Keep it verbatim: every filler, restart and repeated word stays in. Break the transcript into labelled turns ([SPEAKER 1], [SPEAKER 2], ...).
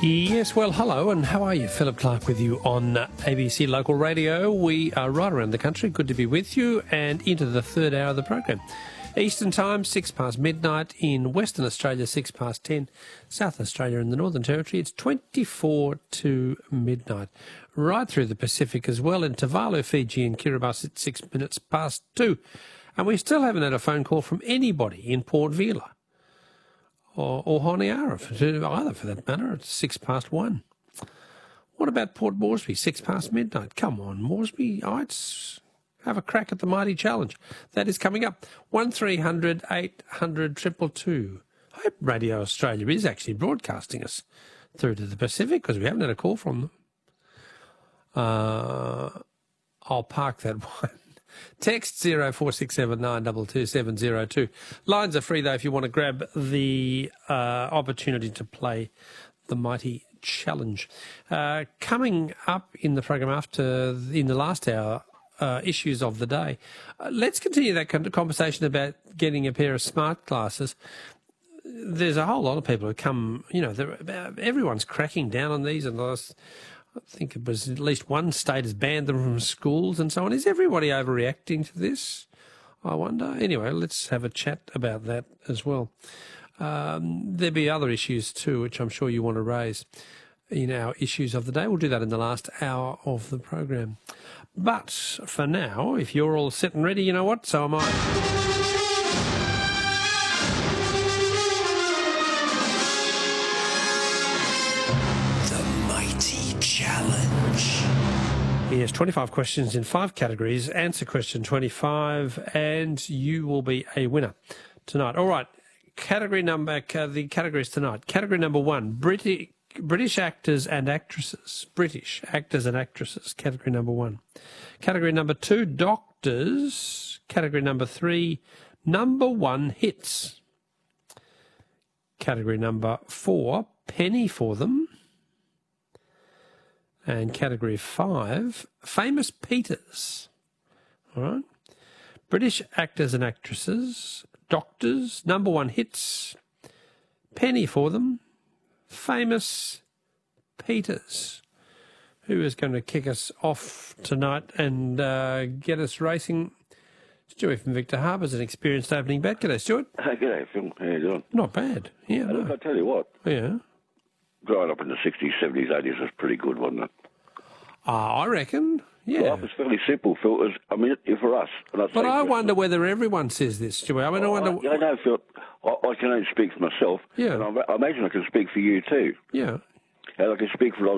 [SPEAKER 1] Yes, well, hello, and how are you? Philip Clark with you on A B C Local Radio. We are right around the country. Good to be with you, and into the third hour of the program. Eastern Time, six past midnight. In Western Australia, six past ten. South Australia and the Northern Territory, it's twenty-four to midnight. Right through the Pacific as well. In Tuvalu, Fiji and Kiribati, it's six minutes past two. And we still haven't had a phone call from anybody in Port Vila. Or, or Honiara, either for that matter. It's six past one. What about Port Moresby? Six past midnight. Come on, Moresby. Let's have a crack at the mighty challenge. That is coming up. One three hundred eight hundred two two two. I hope Radio Australia is actually broadcasting us through to the Pacific because we haven't had a call from them. Uh, I'll park that one. Text zero four six seven nine two two seven zero two. Lines are free, though, if you want to grab the uh, opportunity to play the mighty challenge. Uh, coming up in the program after, in the last hour, uh, issues of the day. Uh, let's continue that conversation about getting a pair of smart glasses. There's a whole lot of people who come, you know, everyone's cracking down on these, and last, I think it was at least one state has banned them from schools and so on. Is everybody overreacting to this, I wonder? Anyway, let's have a chat about that as well. Um, there'll be other issues too, which I'm sure you want to raise in our issues of the day. We'll do that in the last hour of the program. But for now, if you're all set and ready, you know what? So am I.
[SPEAKER 2] Challenge.
[SPEAKER 1] Yes, twenty-five questions in five categories. Answer question twenty-five and you will be a winner tonight. All right, category number, the categories tonight. Category number one, British, British actors and actresses. British actors and actresses, category number one. Category number two, doctors. Category number three, number one hits. Category number four, penny for them. And category five, famous Peters. All right. British actors and actresses, doctors, number one hits, penny for them, famous Peters. Who is going to kick us off tonight and uh, get us racing? Stewie from Victor Harbour's an experienced opening bat. G'day, Stuart.
[SPEAKER 3] Hey, g'day, Phil. How you doing?
[SPEAKER 1] Not bad. Yeah.
[SPEAKER 3] Hey,
[SPEAKER 1] No.
[SPEAKER 3] look, I tell you what.
[SPEAKER 1] Yeah.
[SPEAKER 3] Growing up in the sixties, seventies, eighties was pretty good, wasn't it?
[SPEAKER 1] Uh, I reckon. Yeah.
[SPEAKER 3] Life was fairly simple, Phil. It was, I mean, for us.
[SPEAKER 1] But I wonder whether everyone says this, Stewie. I mean, I wonder.
[SPEAKER 3] I, I know, Phil. I, I can only speak for myself.
[SPEAKER 1] Yeah.
[SPEAKER 3] And I, I imagine I can speak for you too.
[SPEAKER 1] Yeah.
[SPEAKER 3] And I can speak for a lot